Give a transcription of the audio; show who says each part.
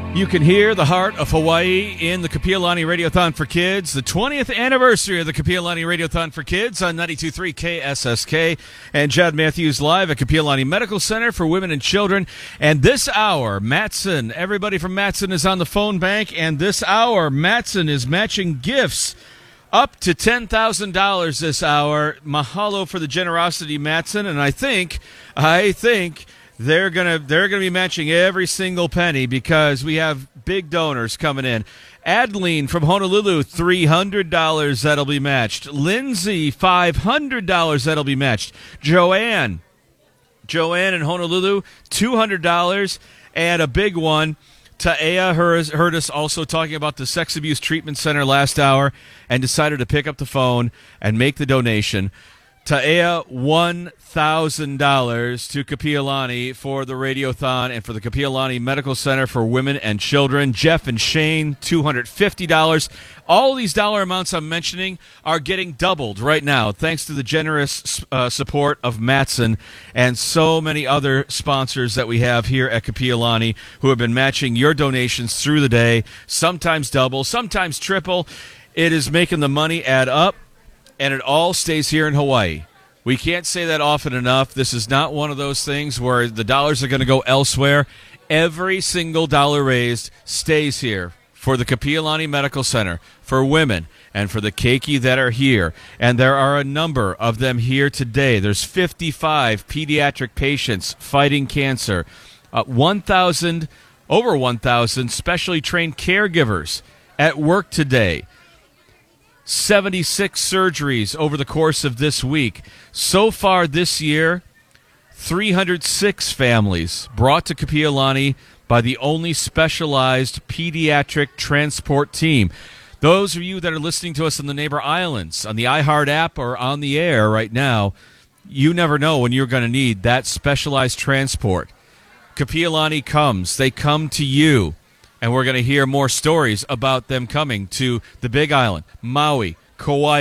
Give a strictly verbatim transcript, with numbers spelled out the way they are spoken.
Speaker 1: You can hear the heart of Hawaii in the Kapi'olani Radiothon for Kids, the twentieth anniversary of the Kapi'olani Radiothon for Kids on ninety-two point three K S S K, and Chad Matthews live at Kapi'olani Medical Center for Women and Children. And this hour, Matson, everybody from Matson is on the phone bank, and this hour, Matson is matching gifts up to ten thousand dollars this hour. Mahalo for the generosity, Matson, and I think, I think... They're gonna they're gonna be matching every single penny because we have big donors coming in. Adeline from Honolulu, three hundred dollars that'll be matched. Lindsay, five hundred dollars that'll be matched. Joanne, Joanne in Honolulu, two hundred dollars, and a big one. Taea heard us also talking about the Sex Abuse Treatment Center last hour and decided to pick up the phone and make the donation. Taea, one thousand dollars to Kapi'olani for the Radiothon and for the Kapi'olani Medical Center for Women and Children. Jeff and Shane, two hundred fifty dollars. All these dollar amounts I'm mentioning are getting doubled right now thanks to the generous uh, support of Matson and so many other sponsors that we have here at Kapi'olani who have been matching your donations through the day, sometimes double, sometimes triple. It is making the money add up. And it all stays here in Hawaii. We can't say that often enough. This is not one of those things where the dollars are going to go elsewhere. Every single dollar raised stays here for the Kapi'olani Medical Center, for women, and for the keiki that are here. And there are a number of them here today. There's fifty-five pediatric patients fighting cancer, uh, one thousand, over one thousand specially trained caregivers at work today. seventy-six surgeries over the course of this week. So far this year, three hundred six families brought to Kapi'olani by the only specialized pediatric transport team. Those of you that are listening to us in the neighbor islands, on the iHeart app or on the air right now, you never know when you're going to need that specialized transport. Kapi'olani comes. They come to you. And we're going to hear more stories about them coming to the Big Island, Maui, Kauai.